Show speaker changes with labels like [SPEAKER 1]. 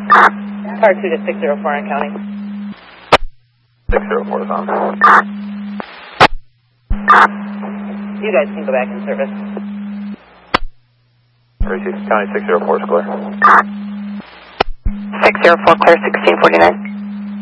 [SPEAKER 1] Car 2 to 604 in county.
[SPEAKER 2] 604 is on.
[SPEAKER 1] You guys can go back in service.
[SPEAKER 2] County 604 is clear.
[SPEAKER 3] 604 clear, 1649.